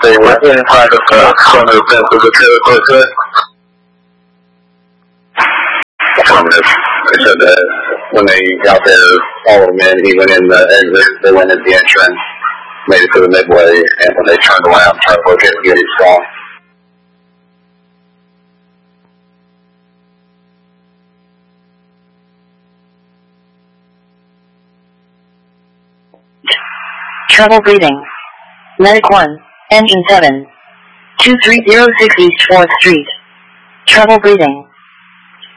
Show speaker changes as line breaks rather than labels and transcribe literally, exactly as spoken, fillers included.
They were inside of the corner of the trailer, good? Affirmative. They said that when they got there, all of the men, he went in the exit, they went in the entrance, made it to the midway, and when they turned around, tried to locate the Getty Strong.
Trouble breathing. Medic one, Engine seven. two three zero six East fourth Street. Trouble breathing.